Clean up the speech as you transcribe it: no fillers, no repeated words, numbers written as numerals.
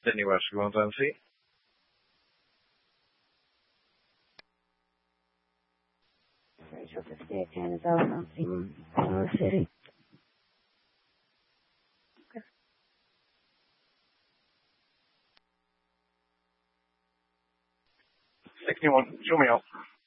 Jenny, varsågod Nancy. Jag ska skrika hennes ögon. City. 61, show me out.